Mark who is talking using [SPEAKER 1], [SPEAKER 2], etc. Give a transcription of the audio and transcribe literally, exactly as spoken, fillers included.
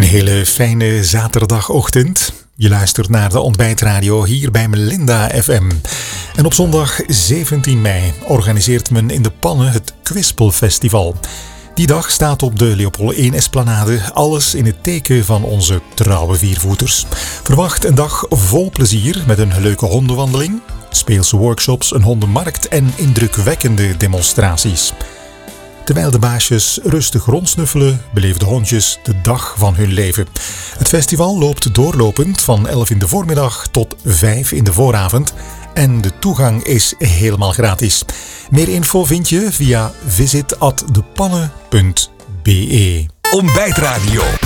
[SPEAKER 1] hele fijne zaterdagochtend. Je luistert naar de Ontbijtradio hier bij Melinda F M. En op zondag zeventien mei organiseert men in de Pannen het Kwispelfestival. Die dag staat op de Leopold één Esplanade alles in het teken van onze trouwe viervoeters. Verwacht een dag vol plezier met een leuke hondenwandeling, speelse workshops, een hondenmarkt en indrukwekkende demonstraties. Terwijl de baasjes rustig rondsnuffelen, beleven de hondjes de dag van hun leven. Het festival loopt doorlopend van elf in de voormiddag tot vijf in de vooravond. En de toegang is helemaal gratis. Meer info vind je via visit at depannen punt be.
[SPEAKER 2] Ontbijtradio